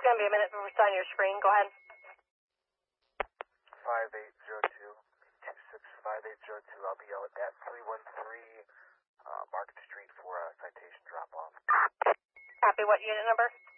going to be a minute before we sign your screen. Go ahead. 5802, 265-802. I'll be out at 313 Market Street for a citation drop-off. Copy. What unit number?